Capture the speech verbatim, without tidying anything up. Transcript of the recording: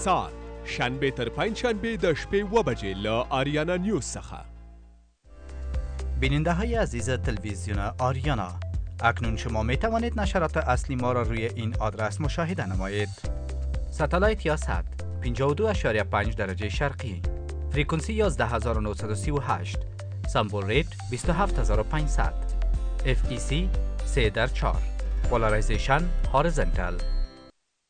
سات شنبه تر پنج شنبه د شپې و بجې له آریانا نیوز څخه. بیننده های عزیز تلویزیون آریانا، اکنون شما می توانید نشرات اصلی ما را روی این آدرس مشاهده نمایید: ستالایت یا سات پنجاه و دو اشاریه پنج درجه شرقی، فرکانسی یازده هزار و نهصد و سی و هشت، سامپل ریت بیست و هفت هزار و پانصد، اف ای سی سه در چهار، پولارایزیشن هورایزونتال.